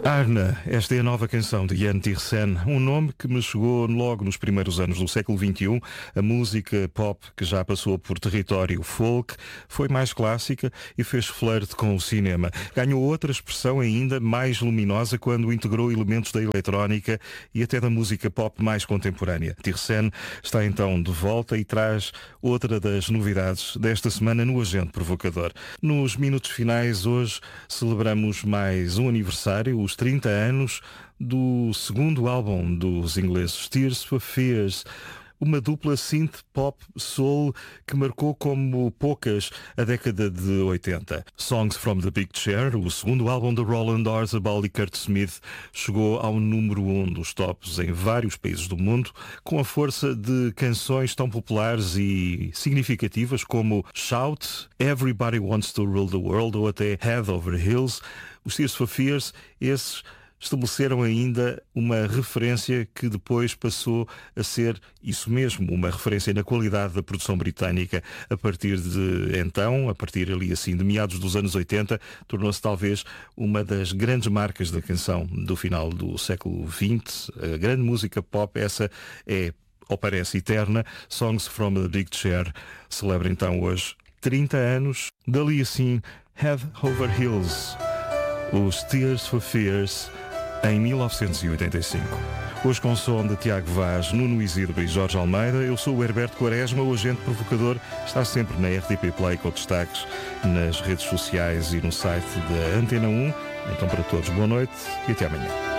Arna, esta é a nova canção de Jan Tiersen, um nome que me chegou logo nos primeiros anos do século XXI. A música pop, que já passou por território folk, foi mais clássica e fez flerte com o cinema. Ganhou outra expressão ainda mais luminosa quando integrou elementos da eletrónica e até da música pop mais contemporânea. Tiersen está então de volta e traz outra das novidades desta semana no Agente Provocador. Nos minutos finais, hoje, celebramos mais um aniversário, os 30 anos do segundo álbum dos ingleses, Tears for Fears, uma dupla synth pop soul que marcou como poucas a década de 80. Songs from the Big Chair, o segundo álbum de Roland Orzabal e Kurt Smith, chegou ao número 1 dos tops em vários países do mundo, com a força de canções tão populares e significativas como Shout, Everybody Wants to Rule the World ou até Head Over Heels. Os Tears for Fears, esses estabeleceram ainda uma referência que depois passou a ser isso mesmo, uma referência na qualidade da produção britânica. A partir de então, a partir ali assim de meados dos anos 80, tornou-se talvez uma das grandes marcas da canção do final do século XX. A grande música pop, essa é, ou parece, eterna. Songs from the Big Chair celebra então hoje 30 anos. Dali assim, Head Over Heels, os Tears for Fears, em 1985. Hoje com o som de Tiago Vaz, Nuno Isidro e Jorge Almeida. Eu sou o Herberto Quaresma. O Agente Provocador está sempre na RTP Play com destaques nas redes sociais e no site da Antena 1. Então para todos, boa noite e até amanhã.